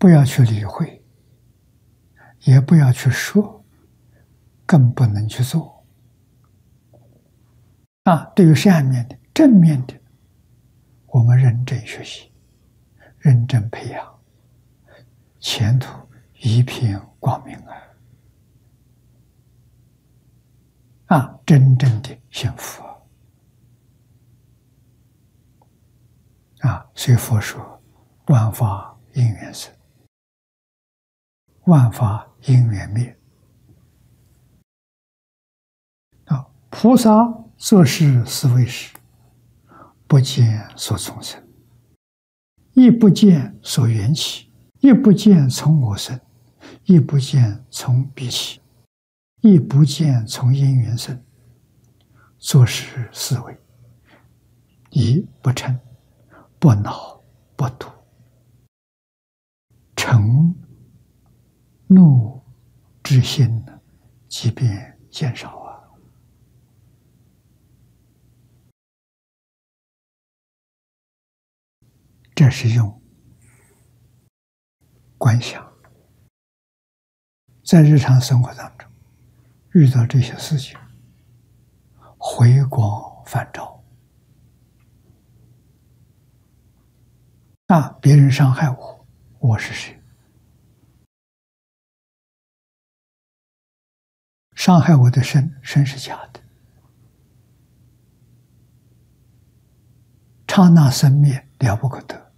不要去理会，也不要去说，更不能去做。对于善面的、正面的，我们认真学习，认真培养，前途一片光明真正的幸福所以佛说，万法因缘生，万法因缘灭。菩萨作是思维时，不见所从生，亦不见所缘起，亦不见从我生，亦不见从彼起，亦不见从因缘生。作是思维，亦不嗔，不恼，不妒，嗔怒之心即便减少这是用观想，在日常生活当中遇到这些事情，回光返照别人伤害我，我是谁？伤害我的身是假的，刹那生灭，了不可得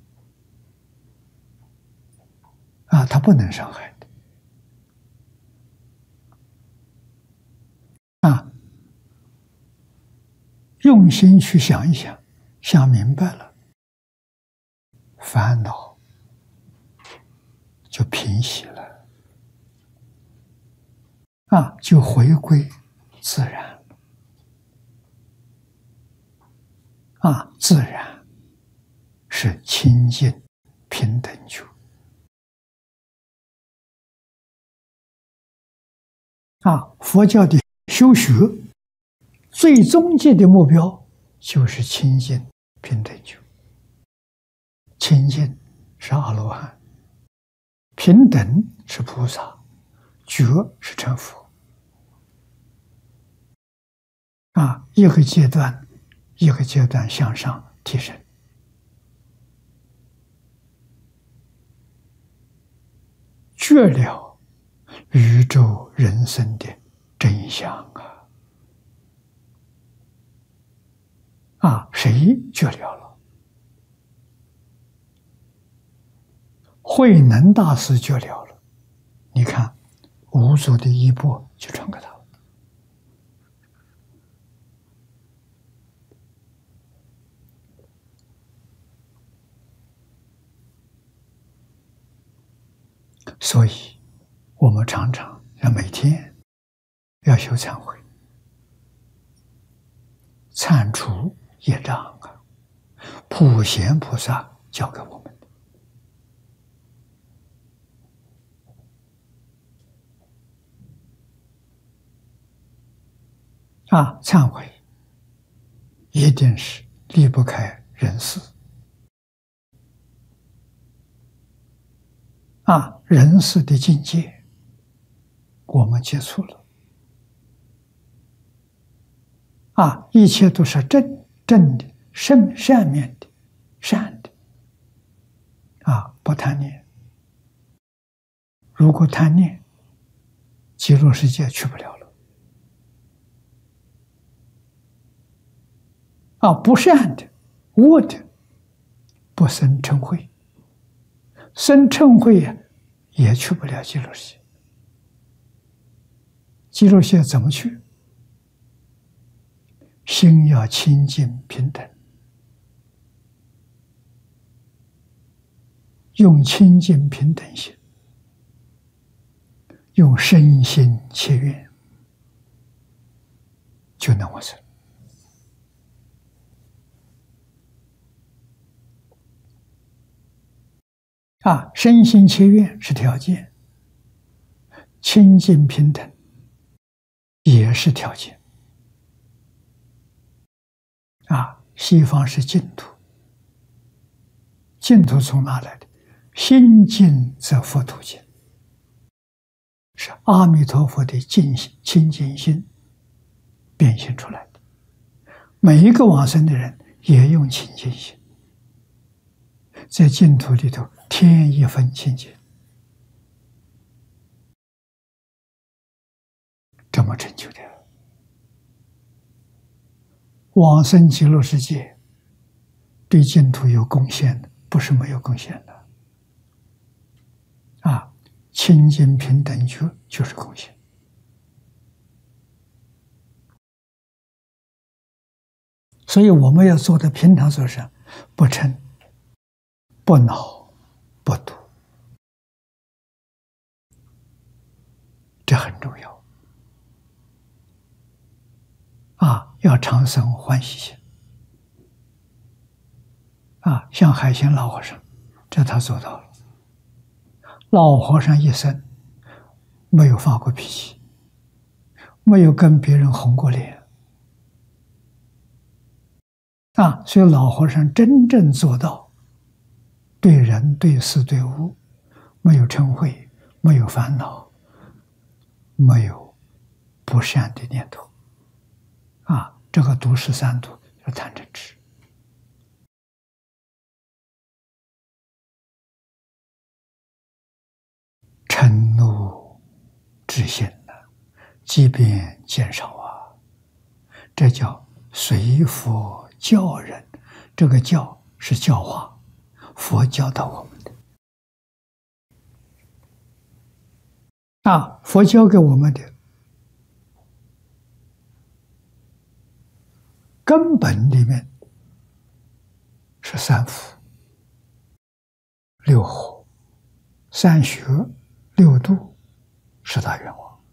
他不能伤害的用心去想一想，想明白了，烦恼就平息了就回归自然自然是清净平等觉佛教的修学最终极的目标就是清净平等觉。清净是阿罗汉，平等是菩萨，觉是成佛一个阶段一个阶段向上提升，觉了宇宙人生的真相谁觉了了？慧能大师觉了了，你看五祖的衣钵就传给他了。所以我们常常要每天要修忏悔，忏除业障普贤菩萨教给我们忏悔一定是离不开人事人事的境界我们接触了一切都是正的善面的善的不贪念。如果贪念，极乐世界去不了了不善的恶的不生嗔恚，生嗔恚也去不了极乐世界。极乐世界怎么去？心要清净平等，用清净平等心，用身心切愿，就能往生身心切愿是条件，清净平等也是条件西方是净土，净土从哪来的？ 心净则佛土净，是阿弥陀佛的净心清净心变现出来的。每一个往生的人也用清净心，在净土里头添一分清净，这么成就的。往生极乐世界对净土有贡献的，不是没有贡献的。清净平等觉就是贡献。所以我们要做的平常做事，不嗔、不恼、不妒，这很重要。要常生欢喜心。像海鲜老和尚，这他做到了。老和尚一生没有发过脾气，没有跟别人红过脸，所以老和尚真正做到对人对事对物没有嗔恚，没有烦恼，没有不善的念头。这个读13度叫贪嗔痴。嗔怒之心即便减少这叫随佛教人。这个教是教化，佛教导我们的。佛教给我们的根本里面是3福、6火、3学、6度、10大愿望，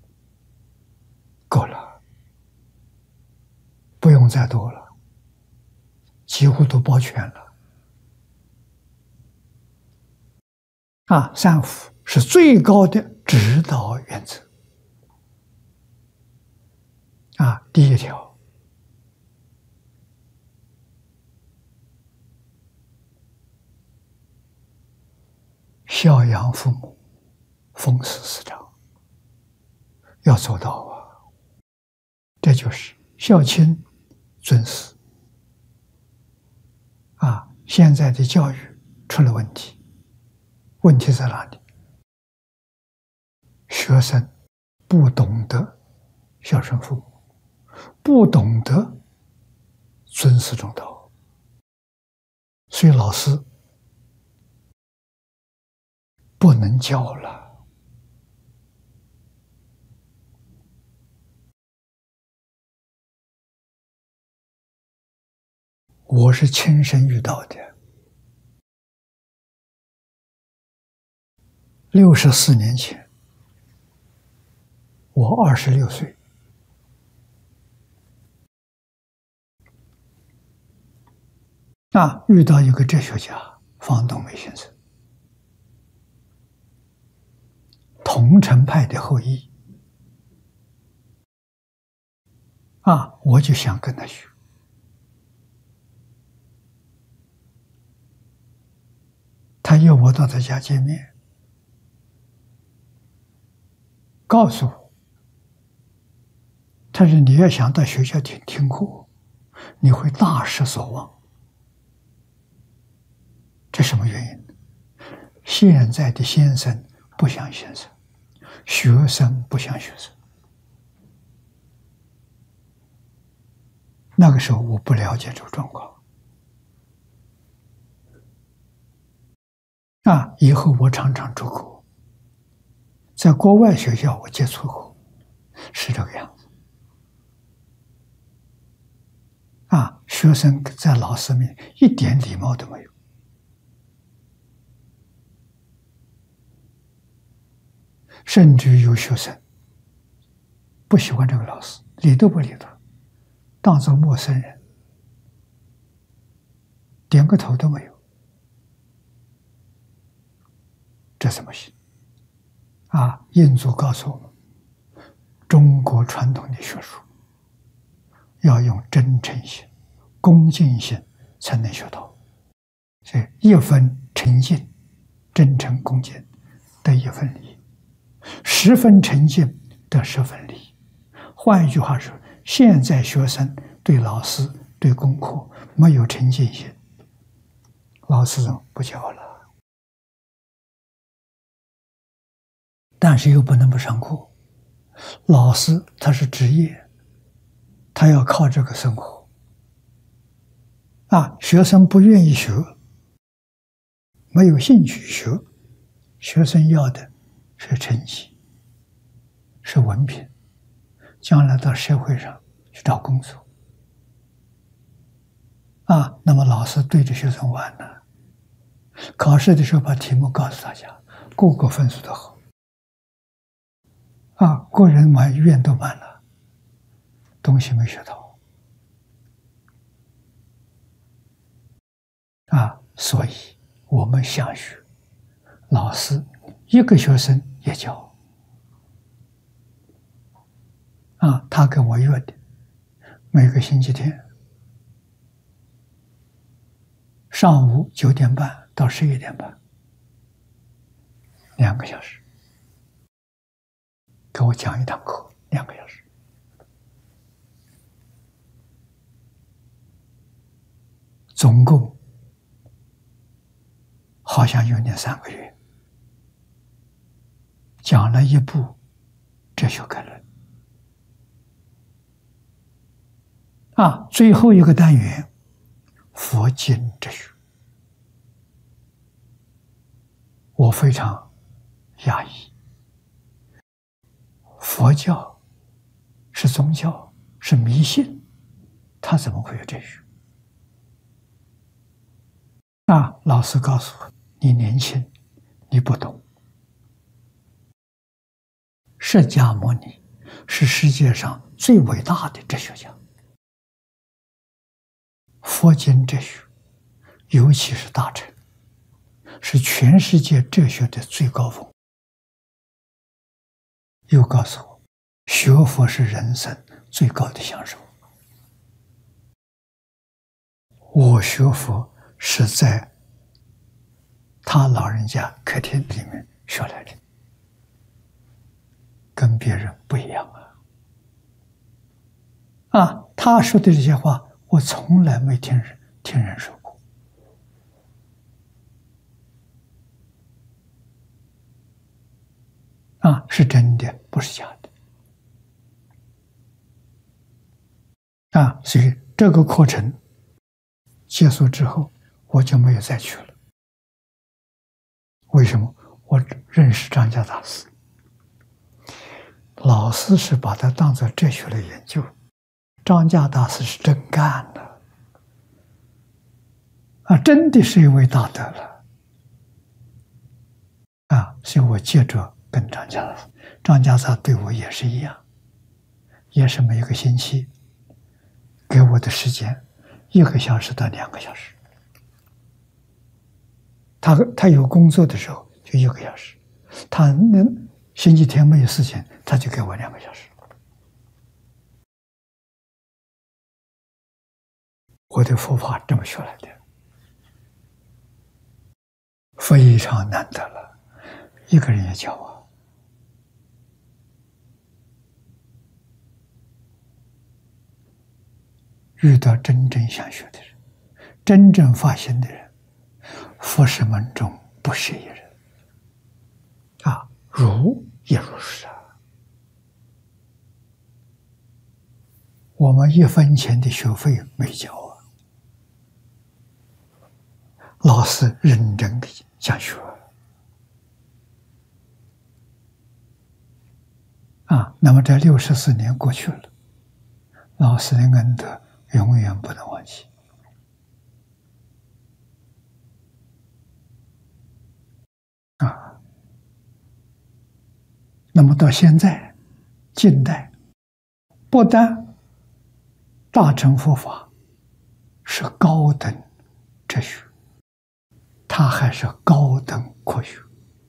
够了，不用再多了，几乎都包全了。3福是最高的指导原则。第一条，孝养父母，奉事师长，要做到这就是孝亲尊师。现在的教育出了问题，问题在哪里？学生不懂得孝顺父母，不懂得尊师重道，所以老师不能教了。我是亲身遇到的。64年前，我26岁，遇到一个哲学家方东梅先生，桐城派的后裔。我就想跟他学。他约我到他家见面，告诉我，他说你要想到学校听课，你会大失所望。这什么原因？现在的先生不像先生，学生不像学生。那个时候我不了解这个状况。以后我常常出国，在国外学校我接触过，是这个样子。学生在老师面前一点礼貌都没有。甚至有学生不喜欢这个老师，理都不理他，当作陌生人，点个头都没有。这怎么行？印祖告诉我们，中国传统的学术要用真诚心、恭敬心才能学到。所以一分诚信真诚恭敬得一分利，十分诚敬得十分利。换一句话说，现在学生对老师、对功课没有诚敬心，老师不教了，但是又不能不上课。老师他是职业，他要靠这个生活。学生不愿意学，没有兴趣学，学生要的是成绩，是文凭，将来到社会上去找工作。那么老师对着学生玩呢，考试的时候把题目告诉大家，个个分数都好。个人埋怨都满了，东西没学到。所以我们想学，老师一个学生也教。他跟我约的，每个星期天上午9点半到11点半，2个小时，给我讲一堂课，2个小时，总共好像有点3个月，讲了一部哲学概论。最后一个单元佛经哲学，我非常讶异。佛教是宗教，是迷信，他怎么会有哲学？老师告诉我，你年轻，你不懂。释迦牟尼是世界上最伟大的哲学家，佛经哲学，尤其是大乘，是全世界哲学的最高峰。又告诉我，学佛是人生最高的享受。我学佛是在他老人家客厅里面学来的，跟别人不一样他说的这些话，我从来没听人说过。是真的，不是假的。所以这个课程结束之后，我就没有再去了。为什么？我认识张家大师，老师是把它当作哲学来研究，张家大师是真干的，真的是一位大德了。所以我接着跟张家大师，张家大师对我也是一样，也是每个星期给我的时间1个小时到2个小时。他有工作的时候就1个小时，他星期天没有事情，他就给我2个小时。我的佛法这么学来的，非常难得了，一个人也教我。遇到真正想学的人，真正发心的人，佛事门中不是一人。如也如是我们1分钱的学费没交老师认真的讲学那么这64年过去了，老师的恩德永远不能忘记。那么到现在近代，不但大乘佛法是高等哲学，它还是高等科学。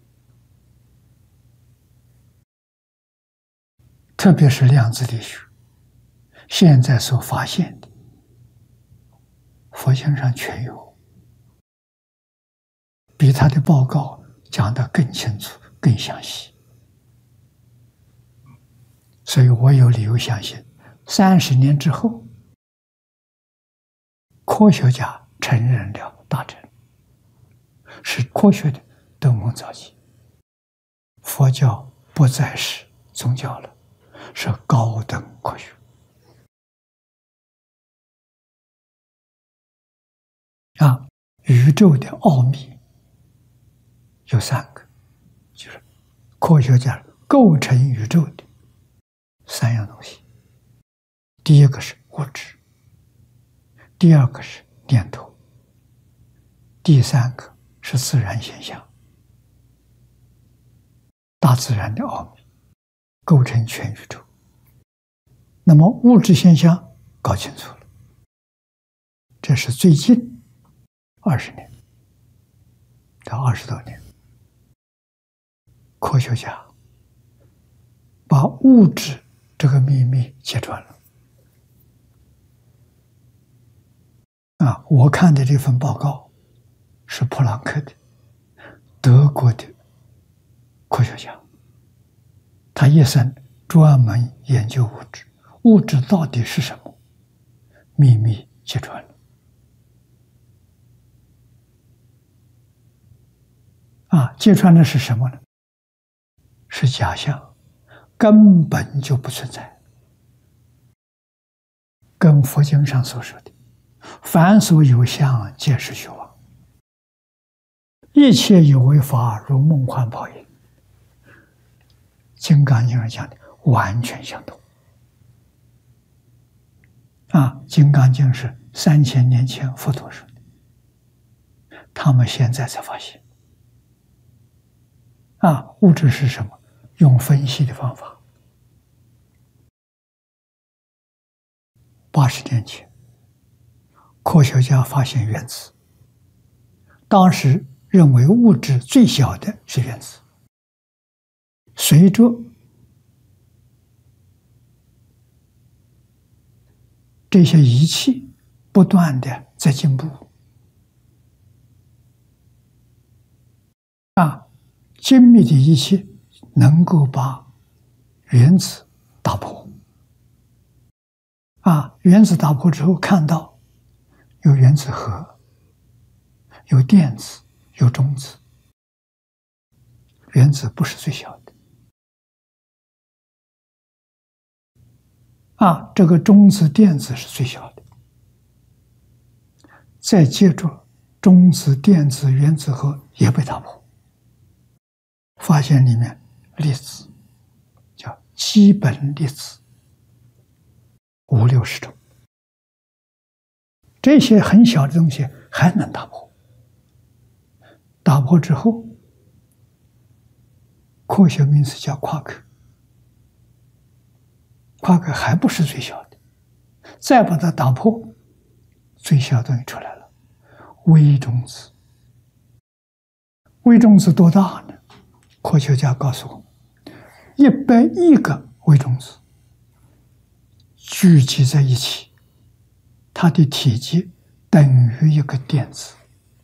特别是量子力学，现在所发现的，佛经上全有，比他的报告讲得更清楚、更详细。所以我有理由相信，30年之后，科学家承认了大乘，是科学的登峰造极。佛教不再是宗教了，是高等科学。宇宙的奥秘有3个，就是科学家构成宇宙的3样东西。第一个是物质，第二个是念头，第3个是自然现象。大自然的奥秘构成全宇宙。那么物质现象搞清楚了，这是最近20年到20多年，科学家把物质这个秘密揭穿了。我看的这份报告是普朗克的，德国的科学家，他一生专门研究物质，物质到底是什么，秘密揭穿了。揭穿的是什么呢？是假象，根本就不存在。跟佛经上所说的凡所有相，皆是虚妄，一切有为法，如梦幻泡影。金刚经上讲的完全相同。金刚经是3000年前佛陀说的，他们现在才发现。物质是什么？用分析的方法。80年前，科学家发现原子，当时认为物质最小的是原子。随着这些仪器不断的在进步，精密的仪器能够把原子打破。原子打破之后，看到有原子核，有电子，有中子。原子不是最小的。这个中子、电子是最小的。再接着，中子、电子、原子核也被打破，发现里面粒子叫基本粒子50-60种。这些很小的东西还能打破。打破之后，科学名词叫夸克。夸克还不是最小的，再把它打破，最小的东西出来了，微中子。微中子多大呢？科学家告诉我们，100亿个微中子聚集在一起，它的体积等于一个电子，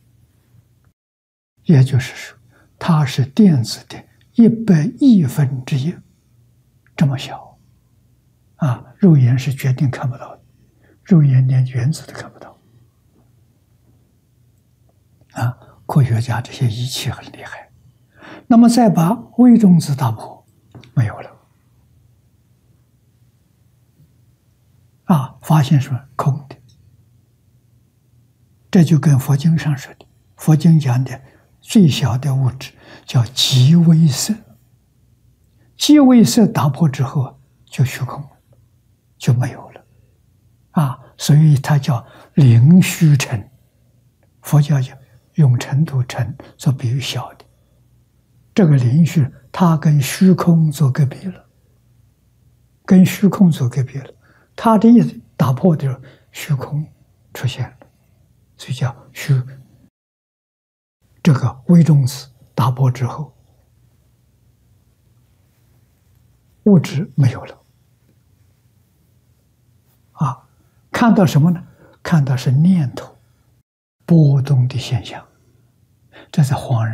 也就是说，它是电子的100亿分之一，这么小。肉眼是绝对看不到的，肉眼连原子都看不到。科学家这些仪器很厉害。那么再把微中子打破，没有了。发现是空的。这就跟佛经上说的，佛经讲的最小的物质叫极微色。极微色打破之后就虚空了，就没有了。所以它叫零虚尘。佛教讲用尘土尘做比喻小的，这个零虚它跟虚空做隔壁了，跟虚空做隔壁了。它的意思打破的时候，虚空出现了，所以叫虚。这个微中子打破之后，物质没有了。看到什么呢？看到是念头波动的现象，这才恍然。